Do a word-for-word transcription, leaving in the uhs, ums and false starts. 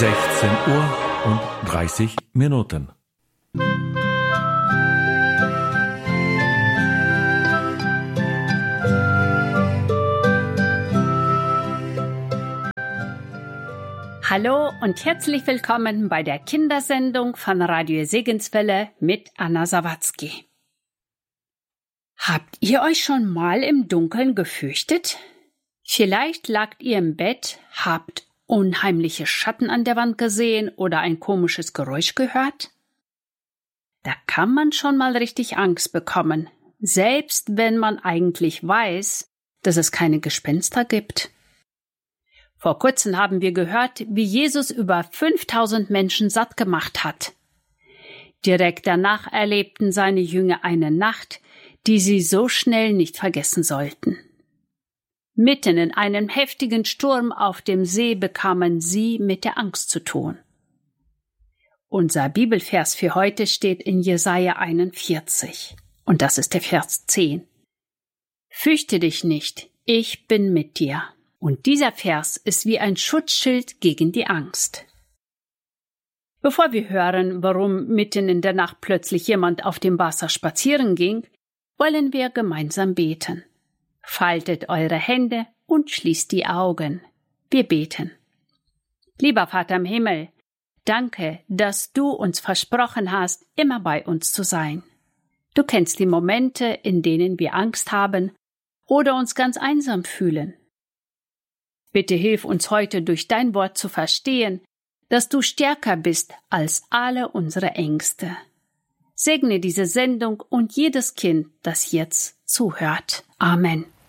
sechzehn Uhr und dreißig Minuten. Hallo und herzlich willkommen bei der Kindersendung von Radio Segenswelle mit Anna Sawatzki. Habt ihr euch schon mal im Dunkeln gefürchtet? Vielleicht lagt ihr im Bett, habt unheimliche Schatten an der Wand gesehen oder ein komisches Geräusch gehört? Da kann man schon mal richtig Angst bekommen, selbst wenn man eigentlich weiß, dass es keine Gespenster gibt. Vor kurzem haben wir gehört, wie Jesus über fünftausend Menschen satt gemacht hat. Direkt danach erlebten seine Jünger eine Nacht, die sie so schnell nicht vergessen sollten. Mitten in einem heftigen Sturm auf dem See bekamen sie mit der Angst zu tun. Unser Bibelvers für heute steht in Jesaja einundvierzig. Und das ist der Vers zehn. Fürchte dich nicht, ich bin mit dir. Und dieser Vers ist wie ein Schutzschild gegen die Angst. Bevor wir hören, warum mitten in der Nacht plötzlich jemand auf dem Wasser spazieren ging, wollen wir gemeinsam beten. Faltet eure Hände und schließt die Augen. Wir beten. Lieber Vater im Himmel, danke, dass du uns versprochen hast, immer bei uns zu sein. Du kennst die Momente, in denen wir Angst haben oder uns ganz einsam fühlen. Bitte hilf uns heute durch dein Wort zu verstehen, dass du stärker bist als alle unsere Ängste. Segne diese Sendung und jedes Kind, das jetzt zuhört. Amen.